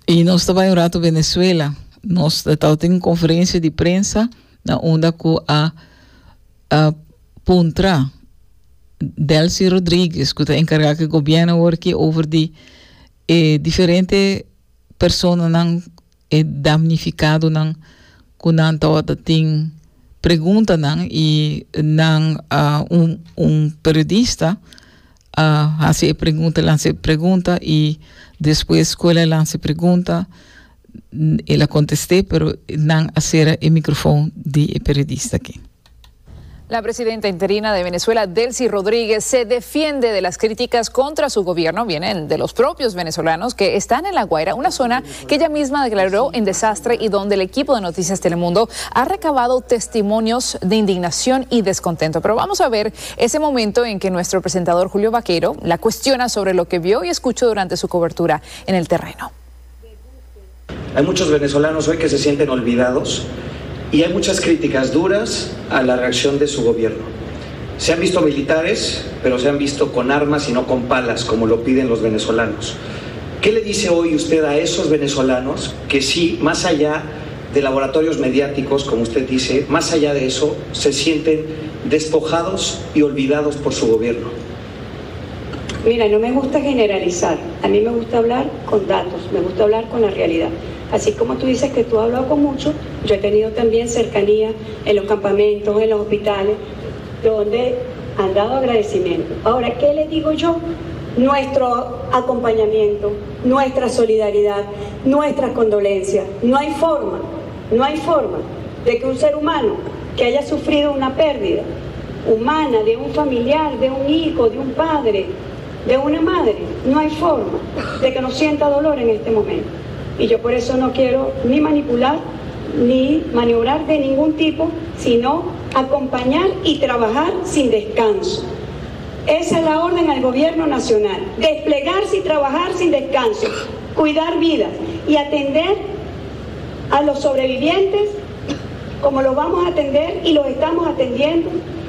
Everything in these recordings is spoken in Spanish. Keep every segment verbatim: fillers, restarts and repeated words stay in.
E nós estava em Rato Venezuela. Nós estávamos em conferência de prensa na onda com a, a Puntra, Delcy Rodrigues, que está encarregada do governo work over de eh, diferentes pessoas não eh, damnificado não com não tem pergunta não e não uh, um um periodista uh, hace pergunta lança pergunta e depois escola lança pergunta ela contesté pero não hacer el micrófono de periodista aquí. La presidenta interina de Venezuela, Delcy Rodríguez, se defiende de las críticas contra su gobierno. Vienen de los propios venezolanos que están en La Guaira, una zona que ella misma declaró en desastre y donde el equipo de Noticias Telemundo ha recabado testimonios de indignación y descontento. Pero vamos a ver ese momento en que nuestro presentador Julio Vaquero la cuestiona sobre lo que vio y escuchó durante su cobertura en el terreno. Hay muchos venezolanos hoy que se sienten olvidados. Y hay muchas críticas duras a la reacción de su gobierno. Se han visto militares, pero se han visto con armas y no con palas, como lo piden los venezolanos. ¿Qué le dice hoy usted a esos venezolanos que sí, más allá de laboratorios mediáticos, como usted dice, más allá de eso, se sienten despojados y olvidados por su gobierno? Mira, no me gusta generalizar. A mí me gusta hablar con datos, me gusta hablar con la realidad. Así como tú dices que tú has hablado con muchos, yo he tenido también cercanía en los campamentos, en los hospitales, donde han dado agradecimiento. Ahora, ¿qué les digo yo? Nuestro acompañamiento, nuestra solidaridad, nuestras condolencias. No hay forma, no hay forma de que un ser humano que haya sufrido una pérdida humana de un familiar, de un hijo, de un padre, de una madre, no hay forma de que no sienta dolor en este momento. Y yo por eso no quiero ni manipular ni maniobrar de ningún tipo, sino acompañar y trabajar sin descanso. Esa es la orden al gobierno nacional, desplegarse y trabajar sin descanso, cuidar vidas y atender a los sobrevivientes como los vamos a atender y los estamos atendiendo.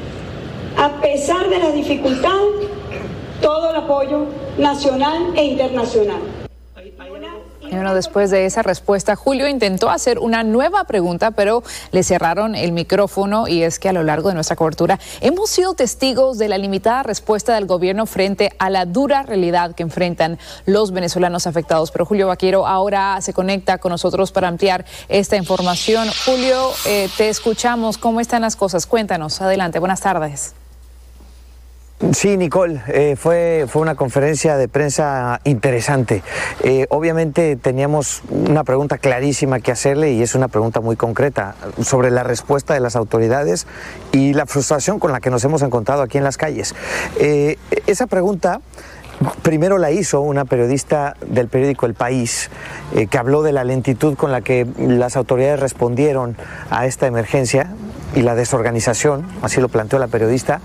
A pesar de las dificultades, todo el apoyo nacional e internacional. Bueno, después de esa respuesta, Julio intentó hacer una nueva pregunta, pero le cerraron el micrófono, y es que a lo largo de nuestra cobertura hemos sido testigos de la limitada respuesta del gobierno frente a la dura realidad que enfrentan los venezolanos afectados. Pero Julio Vaquero ahora se conecta con nosotros para ampliar esta información. Julio, eh, te escuchamos. ¿Cómo están las cosas? Cuéntanos. Adelante. Buenas tardes. Sí, Nicole, eh, fue, fue una conferencia de prensa interesante. Eh, obviamente teníamos una pregunta clarísima que hacerle, y es una pregunta muy concreta sobre la respuesta de las autoridades y la frustración con la que nos hemos encontrado aquí en las calles. Eh, esa pregunta primero la hizo una periodista del periódico El País, eh, que habló de la lentitud con la que las autoridades respondieron a esta emergencia y la desorganización, así lo planteó la periodista,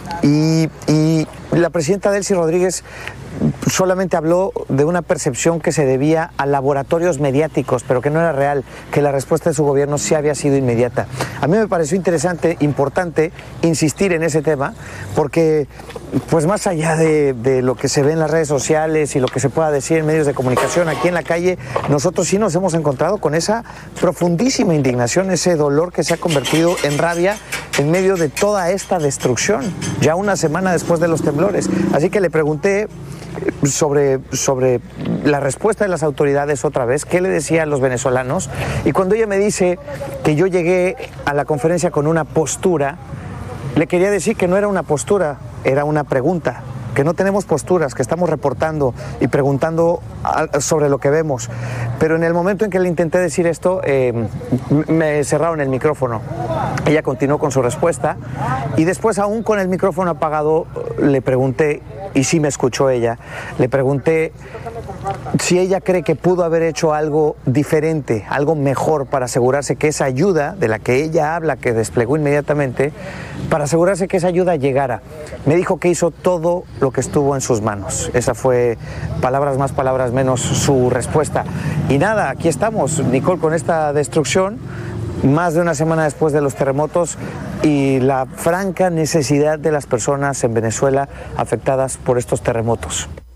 y, y la presidenta Delcy Rodríguez solamente habló de una percepción que se debía a laboratorios mediáticos, pero que no era real, que la respuesta de su gobierno sí había sido inmediata. A mí me pareció interesante, importante, insistir en ese tema, porque pues más allá de, de lo que se ve en las redes sociales y lo que se pueda decir en medios de comunicación, aquí en la calle, nosotros sí nos hemos encontrado con esa profundísima indignación, ese dolor que se ha convertido en rabia en medio de toda esta destrucción, ya una semana después de los temblores. Así que le pregunté sobre, sobre la respuesta de las autoridades otra vez, qué le decía a los venezolanos, y cuando ella me dice que yo llegué a la conferencia con una postura, le quería decir que no era una postura, era una pregunta, que no tenemos posturas, que estamos reportando y preguntando sobre lo que vemos. Pero en el momento en que le intenté decir esto, eh, me cerraron el micrófono. Ella continuó con su respuesta, y después, aún con el micrófono apagado, le pregunté, y sí me escuchó ella, le pregunté si ella cree que pudo haber hecho algo diferente, algo mejor, para asegurarse que esa ayuda de la que ella habla, que desplegó inmediatamente, para asegurarse que esa ayuda llegara. Me dijo que hizo todo lo que estuvo en sus manos. Esa fue, palabras más, palabras menos, su respuesta. Y nada, aquí estamos, Nicole, con esta destrucción, más de una semana después de los terremotos, y la franca necesidad de las personas en Venezuela afectadas por estos terremotos.